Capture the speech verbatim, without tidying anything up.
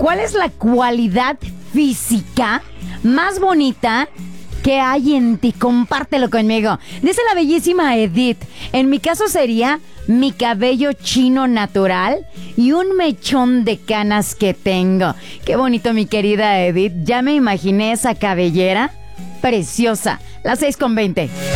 ¿cuál es la cualidad física más bonita que hay en ti? Compártelo conmigo. Dice la bellísima Edith, en mi caso sería mi cabello chino natural y un mechón de canas que tengo. Qué bonito, mi querida Edith. Ya me imaginé esa cabellera preciosa. Las seis con veinte.